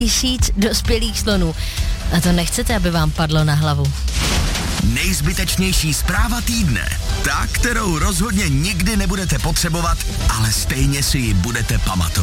000 dospělých slonů. A to nechcete, aby vám padlo na hlavu. Nejzbytečnější zpráva týdne. Ta, kterou rozhodně nikdy nebudete potřebovat, ale stejně si ji budete pamatovat.